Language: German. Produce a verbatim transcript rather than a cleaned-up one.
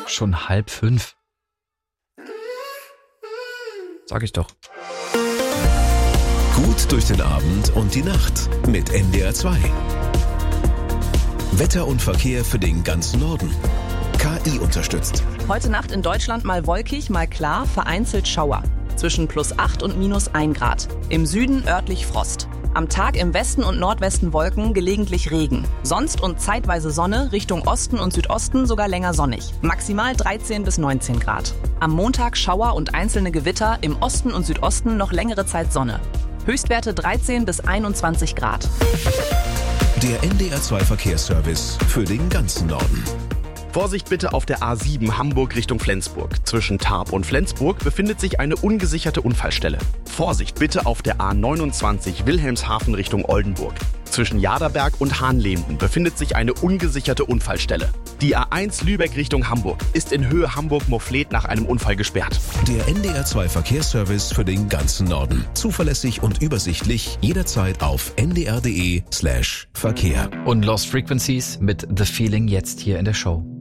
Schon halb fünf. Sag ich doch. Gut durch den Abend und die Nacht mit N D R zwei. Wetter und Verkehr für den ganzen Norden. K I unterstützt. Heute Nacht in Deutschland mal wolkig, mal klar, vereinzelt Schauer. Zwischen plus acht und minus ein Grad. Im Süden örtlich Frost. Am Tag im Westen und Nordwesten Wolken, gelegentlich Regen. Sonst und zeitweise Sonne, Richtung Osten und Südosten sogar länger sonnig. Maximal dreizehn bis neunzehn Grad. Am Montag Schauer und einzelne Gewitter, im Osten und Südosten noch längere Zeit Sonne. Höchstwerte dreizehn bis einundzwanzig Grad. Der N D R zwei Verkehrsservice für den ganzen Norden. Vorsicht bitte auf der A sieben Hamburg Richtung Flensburg. Zwischen Tarp und Flensburg befindet sich eine ungesicherte Unfallstelle. Vorsicht bitte auf der A neunundzwanzig Wilhelmshaven Richtung Oldenburg. Zwischen Jaderberg und Hahnlehmden befindet sich eine ungesicherte Unfallstelle. Die A eins Lübeck Richtung Hamburg ist in Höhe Hamburg-Mofflet nach einem Unfall gesperrt. Der N D R zwei Verkehrsservice für den ganzen Norden. Zuverlässig und übersichtlich, jederzeit auf n d r punkt d e slash Verkehr. Und Lost Frequencies mit The Feeling jetzt hier in der Show.